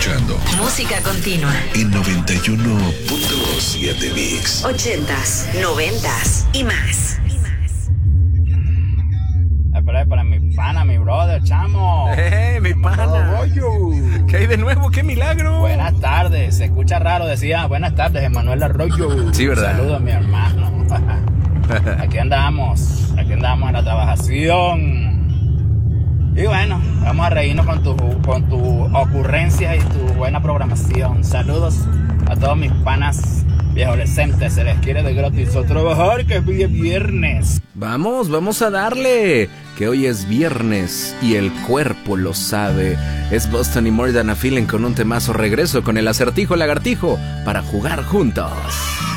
escuchando Música continua en 91.7 Mix. 80s, 90s y más. Para mi pana, mi brother, chamo. Mi pana. ¿Qué hay de nuevo? ¡Qué milagro! Buenas tardes. Se escucha raro, decía buenas tardes, Emanuel Arroyo. Sí, ¿verdad? Saludos, mi hermano. Aquí andamos en la trabajación. Y bueno, vamos a reírnos con tu ocurrencias y tu buena programación. Saludos a todos mis panas viejodecentes. Se les quiere de gratis a trabajar, que es viernes. Vamos a darle, que hoy es viernes y el cuerpo lo sabe. Es Boston y More Than a Feeling con un temazo. Regreso con el acertijo lagartijo para jugar juntos.